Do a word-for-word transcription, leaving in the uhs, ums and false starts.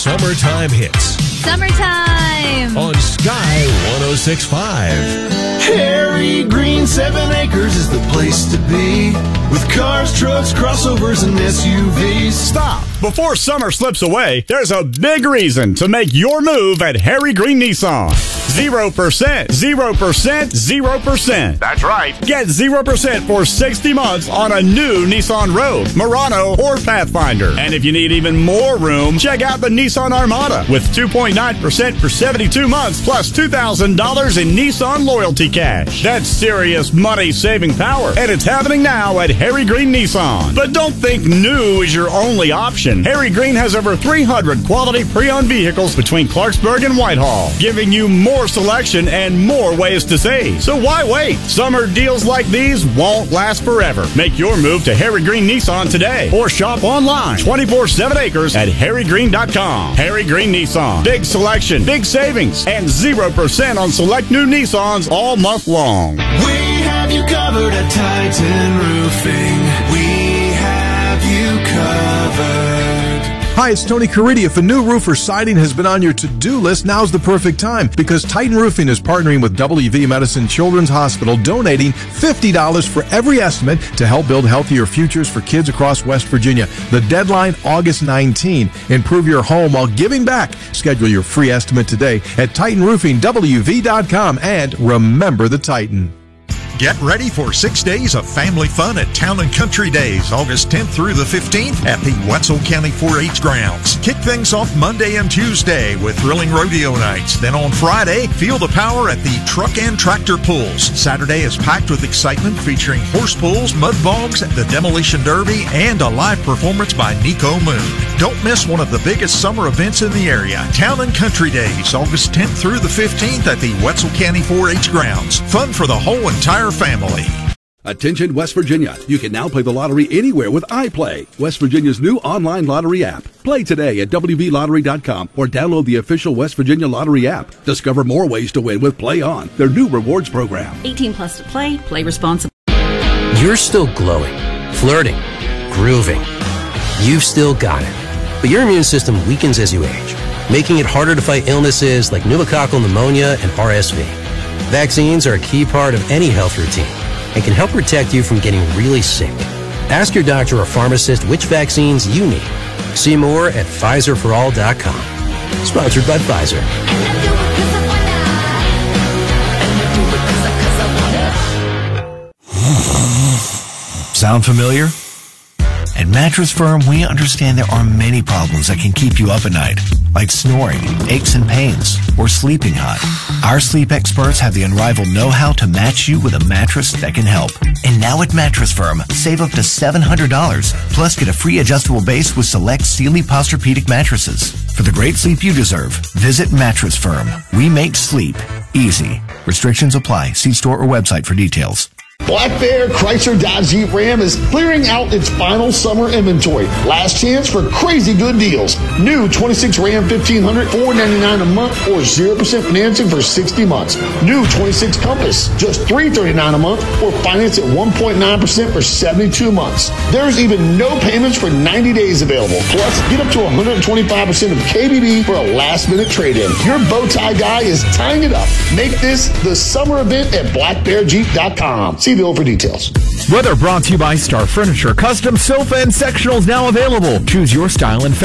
Summertime hits. Summertime! On Sky one oh six point five. Harry Green Seven Acres is the place to be, with cars, trucks, crossovers, and S U Vs. Stop! Before summer slips away, there's a big reason to make your move at Harry Green Nissan. Zero percent, zero percent, zero percent. That's right. Get zero percent for sixty months on a new Nissan Rogue, Murano, or Pathfinder. And if you need even more room, check out the Nissan Armada with two point nine percent for seventy-two months plus two thousand dollars in Nissan loyalty cash. That's serious money-saving power, and it's happening now at Harry Green Nissan. But don't think new is your only option. Harry Green has over three hundred quality pre-owned vehicles between Clarksburg and Whitehall, giving you more selection and more ways to save. So why wait? Summer deals like these won't last forever. Make your move to Harry Green Nissan today or shop online twenty-four seven acres at harry green dot com. Harry Green Nissan. Big selection, big savings, and zero percent on select new Nissans all month long. We have you covered at Titan Roofing. We have you covered. Hi, it's Tony Caridi. If a new roof or siding has been on your to-do list, now's the perfect time, because Titan Roofing is partnering with W V Medicine Children's Hospital, donating fifty dollars for every estimate to help build healthier futures for kids across West Virginia. The deadline, August nineteenth. Improve your home while giving back. Schedule your free estimate today at titan roofing w v dot com, and remember the Titan. Get ready for six days of family fun at Town and Country Days, August tenth through the fifteenth at the Wetzel County four H grounds. Kick things off Monday and Tuesday with thrilling rodeo nights. Then on Friday, feel the power at the Truck and Tractor Pulls. Saturday is packed with excitement featuring horse pulls, mud bogs, the Demolition Derby, and a live performance by Nico Moon. Don't miss one of the biggest summer events in the area. Town and Country Days, August tenth through the fifteenth at the Wetzel County four H grounds. Fun for the whole entire family. Attention West Virginia. You can now play the lottery anywhere with iPlay, West Virginia's new online lottery app. Play today at w v lottery dot com or download the official West Virginia Lottery app. Discover more ways to win with Play On, their new rewards program. eighteen plus to play. Play responsibly. You're still glowing, flirting, grooving. You've still got it. But your immune system weakens as you age, making it harder to fight illnesses like pneumococcal pneumonia and R S V. Vaccines are a key part of any health routine and can help protect you from getting really sick. Ask your doctor or pharmacist which vaccines you need. See more at Pfizer for all dot com. Sponsored by Pfizer. Sound familiar? At Mattress Firm, we understand there are many problems that can keep you up at night, like snoring, aches and pains, or sleeping hot. Our sleep experts have the unrivaled know-how to match you with a mattress that can help. And now at Mattress Firm, save up to seven hundred dollars, plus get a free adjustable base with select Sealy Posturepedic mattresses. For the great sleep you deserve, visit Mattress Firm. We make sleep easy. Restrictions apply. See store or website for details. Black Bear Chrysler Dodge Jeep Ram is clearing out its final summer inventory. Last chance for crazy good deals. New twenty-six Ram fifteen hundred, four ninety-nine a month, or zero percent financing for sixty months. New twenty-six Compass, just three thirty-nine a month, or finance at one point nine percent for seventy-two months. There's even no payments for ninety days available. Plus, get up to one hundred twenty-five percent of K B B for a last-minute trade-in. Your bow tie guy is tying it up. Make this the summer event at black bear jeep dot com. See bill for details. Weather brought to you by Star Furniture. Custom sofa and sectionals now available. Choose your style and